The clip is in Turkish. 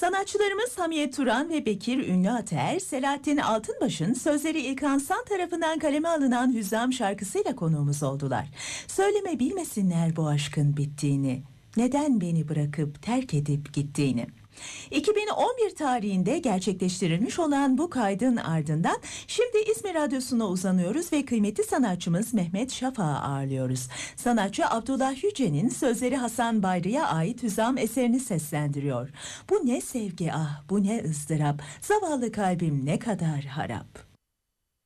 Sanatçılarımız Hamiyet Turan ve Bekir Ünlü Ater, Selahattin Altınbaş'ın sözleri İlkan San tarafından kaleme alınan Hüzzam şarkısıyla konuğumuz oldular. Söyleme bilmesinler bu aşkın bittiğini, neden beni bırakıp terk edip gittiğini. 2011 tarihinde gerçekleştirilmiş olan bu kaydın ardından şimdi İzmir Radyosu'na uzanıyoruz ve kıymetli sanatçımız Mehmet Şafak'ı ağırlıyoruz. Sanatçı Abdullah Yüce'nin sözleri Hasan Bayrı'ya ait Hüzzam eserini seslendiriyor. Bu ne sevgi ah, bu ne ızdırap, zavallı kalbim ne kadar harap.